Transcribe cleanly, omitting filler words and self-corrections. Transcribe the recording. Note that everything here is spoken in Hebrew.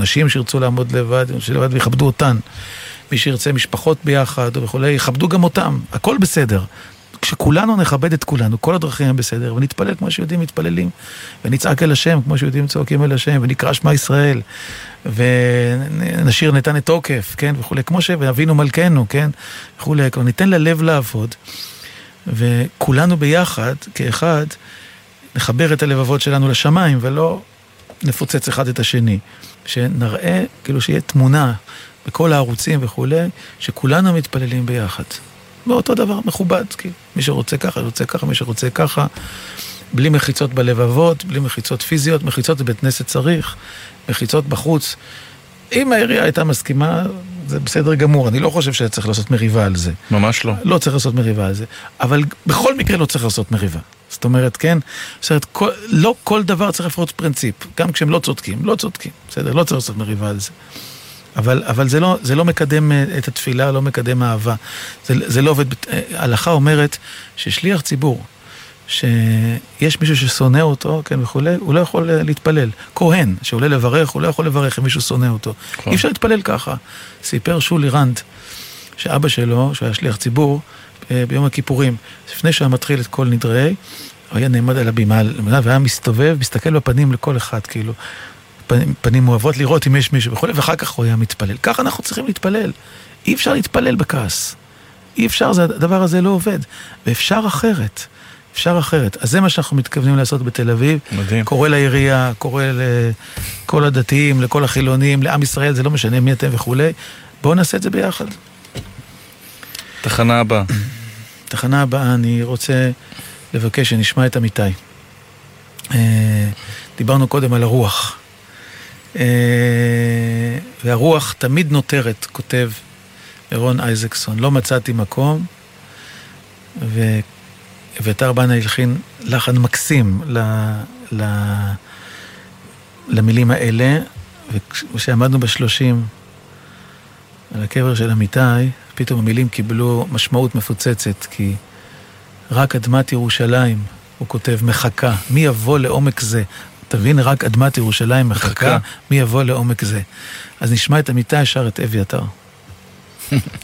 נשים שירצו לעמוד לבד ויכבדו אותן. מי שירצה משפחות ביחד וכולי, יכבדו גם אותם. הכל בסדר. כשכולנו נכבד את כולנו, כל הדרכים הם בסדר, ונתפלל כמו שיהודים מתפללים, ונצעק אל השם כמו שיהודים צועקים אל השם, ונקרא שמע ישראל, ונשיר נתן את תוקף, כן, וכולי, כמו שאבינו מלכנו, כן, וכולי, ניתן ללב לעבוד, וכולנו ביחד, כאחד, נחבר את הלבבות שלנו לשמיים, ולא נפוצץ אחד את השני, שנראה, כאילו שיהיה תמונה, בכל הערוצים וכולי, שכולנו מתפללים ביחד. ואותו דבר מכובד, כי מי שרוצה ככה, רוצה ככה, מי שרוצה ככה, בלי מחיצות בלבבות, בלי מחיצות פיזיות, מחיצות בבית כנסת צריך, מחיצות בחוץ. אם העירייה הייתה מסכימה, זה בסדר גמור, אני לא חושב שצריך לעשות מריבה על זה. ממש לא. לא צריך לעשות מריבה על זה, אבל בכל מקרה לא צריך לעשות מריבה. זאת אומרת, כן, לא כל דבר צריך לפרוץ פרינציפ, גם כשהם לא צודקים, לא צודקים, בסדר, לא צריך לעשות מריבה על זה. אבל זה לא מקדם את התפילה, לא מקדם אהבה. זה לא עובד. ההלכה אומרת ששליח ציבור, שיש מישהו ששונא אותו, כן, וכולי, הוא לא יכול להתפלל. כהן, שעולה לברך, הוא לא יכול לברך אם מישהו שונא אותו. אי אפשר להתפלל ככה. סיפר שולי רנד, שאבא שלו, שהיה שליח ציבור, ביום הכיפורים, לפני שהיה מתחיל את כל נדרי, הוא היה נעמד על הבימה, והיה מסתובב, מסתכל בפנים לכל אחד, כאילו, פנים אוהבות לראות אם יש מישהו וכו', ואחר כך הוא היה מתפלל. ככה אנחנו צריכים להתפלל. אי אפשר להתפלל בכעס. אי אפשר, הדבר הזה לא עובד. ואפשר אחרת. אפשר אחרת. אז זה מה שאנחנו מתכוונים לעשות בתל אביב. מדהים. קורא לעירייה, קורא לכל הדתיים, לכל החילונים, לעם ישראל, זה לא משנה מי אתם וכו'. בואו נעשה את זה ביחד. תחנה הבאה. תחנה הבאה, אני רוצה לבקש שנשמע את עמיתי. דיברנו קודם על הרוח. והרוח תמיד נותרת, כותב אירון אייזקסון. לא מצאתי מקום, ואתר בנה הלחין לחן מקסים למילים האלה, וכשעמדנו ב30 על הקבר של עמיתי, פתאום המילים קיבלו משמעות מפוצצת, כי רק אדמת ירושלים, הוא כותב, מחכה. מי יבוא לעומק זה? תבין, רק אדמת ירושלים מחכה, מי יבוא לעומק זה. אז נשמע את עמיתי שר את אביתר.